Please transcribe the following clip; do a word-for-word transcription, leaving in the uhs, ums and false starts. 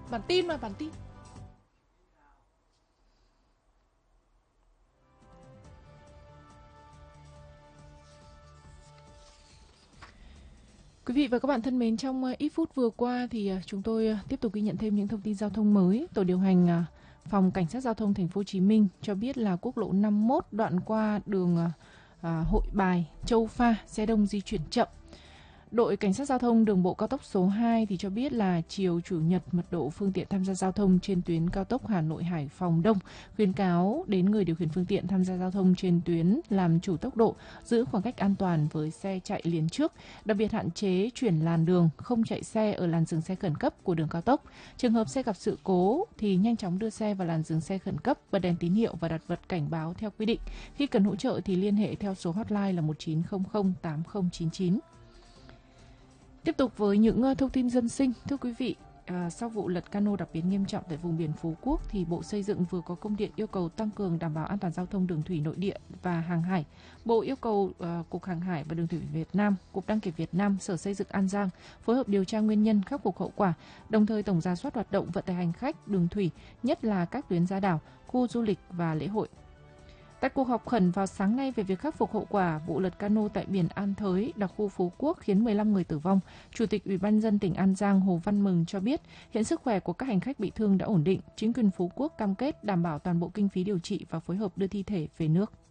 Bản tin mà, bản tin. Quý vị và các bạn thân mến, trong ít phút vừa qua thì chúng tôi tiếp tục ghi nhận thêm những thông tin giao thông mới. Tổ điều hành Phòng Cảnh sát Giao thông Thành phố Hồ Chí Minh cho biết là quốc lộ năm mươi mốt đoạn qua đường à, Hội Bài, Châu Pha, xe đông di chuyển chậm. Đội Cảnh sát Giao thông đường bộ cao tốc số hai thì cho biết là chiều Chủ nhật mật độ phương tiện tham gia giao thông trên tuyến cao tốc Hà Nội Hải Phòng đông, khuyến cáo đến người điều khiển phương tiện tham gia giao thông trên tuyến làm chủ tốc độ, giữ khoảng cách an toàn với xe chạy liền trước, đặc biệt hạn chế chuyển làn đường, không chạy xe ở làn dừng xe khẩn cấp của đường cao tốc. Trường hợp xe gặp sự cố thì nhanh chóng đưa xe vào làn dừng xe khẩn cấp, bật đèn tín hiệu và đặt vật cảnh báo theo quy định. Khi cần hỗ trợ thì liên hệ theo số hotline là một chín không không tám không chín chín. Tiếp tục với những thông tin dân sinh, thưa quý vị, à, sau vụ lật cano đặc biệt nghiêm trọng tại vùng biển Phú Quốc thì Bộ Xây dựng vừa có công điện yêu cầu tăng cường đảm bảo an toàn giao thông đường thủy nội địa và hàng hải. Bộ yêu cầu à, Cục Hàng hải và Đường thủy Việt Nam, Cục Đăng kiểm Việt Nam, Sở Xây dựng An Giang phối hợp điều tra nguyên nhân, khắc phục hậu quả, đồng thời tổng rà soát hoạt động vận tải hành khách đường thủy, nhất là các tuyến ra đảo, khu du lịch và lễ hội. Tại cuộc họp khẩn vào sáng nay về việc khắc phục hậu quả vụ lật cano tại biển An Thới, đặc khu Phú Quốc khiến mười lăm người tử vong, Chủ tịch Ủy ban nhân dân tỉnh An Giang Hồ Văn Mừng cho biết hiện sức khỏe của các hành khách bị thương đã ổn định, chính quyền Phú Quốc cam kết đảm bảo toàn bộ kinh phí điều trị và phối hợp đưa thi thể về nước.